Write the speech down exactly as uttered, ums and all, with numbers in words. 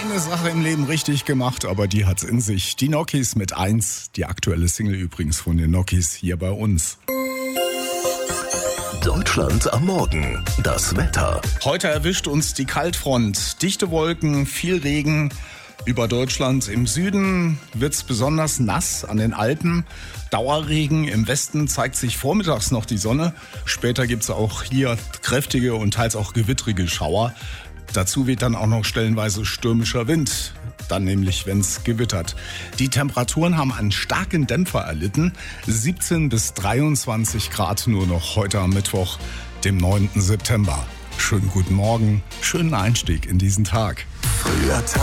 eine Sache im Leben richtig gemacht, aber die hat's in sich. Die Nokis mit eins, die aktuelle Single übrigens von den Nokis hier bei uns. Deutschland am Morgen. Das Wetter. Heute erwischt uns die Kaltfront. Dichte Wolken, viel Regen über Deutschland. Im Süden wird's besonders nass an den Alpen. Dauerregen. Im Westen zeigt sich vormittags noch die Sonne. Später gibt's auch hier kräftige und teils auch gewittrige Schauer. Dazu weht dann auch noch stellenweise stürmischer Wind. Dann nämlich, wenn's gewittert. Die Temperaturen haben einen starken Dämpfer erlitten. siebzehn bis dreiundzwanzig Grad nur noch heute am Mittwoch, dem neunten September. Schönen guten Morgen, schönen Einstieg in diesen Tag. Früher